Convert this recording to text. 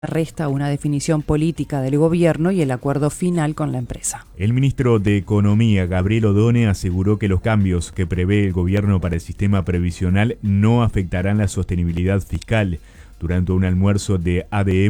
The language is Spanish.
resta una definición política del gobierno y el acuerdo final con la empresa. El ministro de Economía, Gabriel Odone, aseguró que los cambios que prevé el gobierno para el sistema previsional no afectarán la sostenibilidad fiscal. Durante un almuerzo de ADM